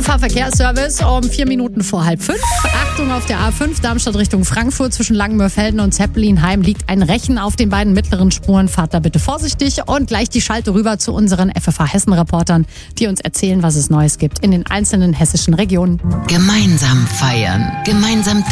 FFH-Verkehrsservice um 4 Minuten vor 4:30. Achtung, auf der A5 Darmstadt Richtung Frankfurt zwischen Langenmörfelden und Zeppelinheim liegt ein Rechen auf den beiden mittleren Spuren. Fahrt da bitte vorsichtig und gleich die Schalte rüber zu unseren FFH-Hessen-Reportern, die uns erzählen, was es Neues gibt in den einzelnen hessischen Regionen. Gemeinsam feiern, gemeinsam